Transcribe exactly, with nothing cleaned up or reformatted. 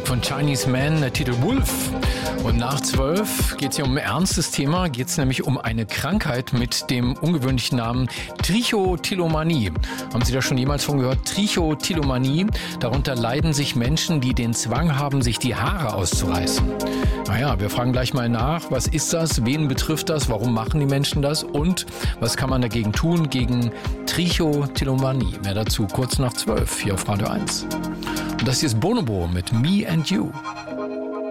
von Chinese Man, der Titel Wolf. Und nach zwölf geht es hier um ein ernstes Thema, geht es nämlich um eine Krankheit mit dem ungewöhnlichen Namen Trichotillomanie. Haben Sie da schon jemals von gehört? Trichotillomanie. Darunter leiden sich Menschen, die den Zwang haben, sich die Haare auszureißen. Naja, wir fragen gleich mal nach, was ist das, wen betrifft das, warum machen die Menschen das und was kann man dagegen tun, gegen Trichotillomanie. Mehr dazu kurz nach zwölf hier auf Radio eins. Und das hier ist Bonobo mit Me and You.